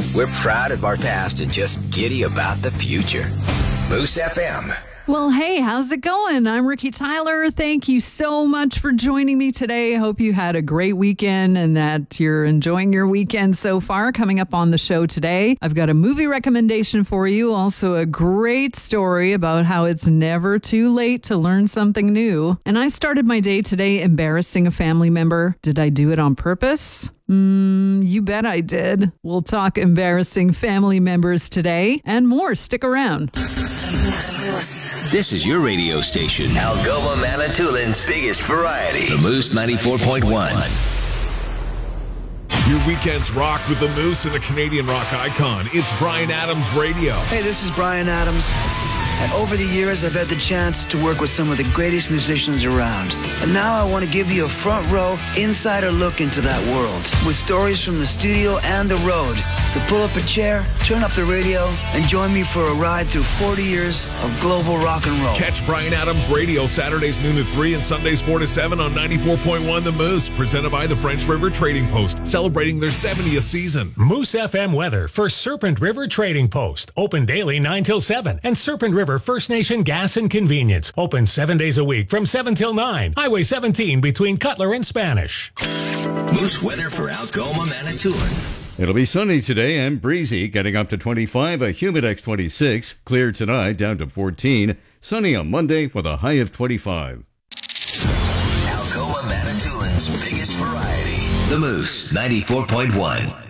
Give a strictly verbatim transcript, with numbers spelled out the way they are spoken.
We're proud of our past and just giddy about the future. Moose F M. Well, hey, how's it going? I'm Ricky Tyler. Thank you so much for joining me today. I hope you had a great weekend and that you're enjoying your weekend so far. Coming up on the show today, I've got a movie recommendation for you. Also, a great story about how it's never too late to learn something new. And I started my day today embarrassing a family member. Did I do it on purpose? Mm, you bet I did. We'll talk embarrassing family members today and more. Stick around. This is your radio station, Algoma Manitoulин's biggest variety. The Moose ninety-four point one. Your weekends rock with the Moose and a Canadian rock icon. It's Bryan Adams Radio. Hey, this is Bryan Adams. And over the years, I've had the chance to work with some of the greatest musicians around. And now I want to give you a front row, insider look into that world with stories from the studio and the road. So pull up a chair, turn up the radio, and join me for a ride through forty years of global rock and roll. Catch Bryan Adams Radio Saturdays noon to three and Sundays four to seven on ninety-four point one The Moose, presented by the French River Trading Post, celebrating their seventieth season. Moose F M weather for Serpent River Trading Post. Open daily nine till seven. And Serpent River First Nation Gas and Convenience. Open seven days a week from seven till nine. Highway seventeen between Cutler and Spanish. Moose weather for Algoma Manitoulin. It'll be sunny today and breezy, getting up to twenty-five, a Humidex twenty-six. Clear tonight, down to fourteen. Sunny on Monday with a high of twenty-five. Algoma Manitoulin's biggest variety. The Moose ninety-four point one.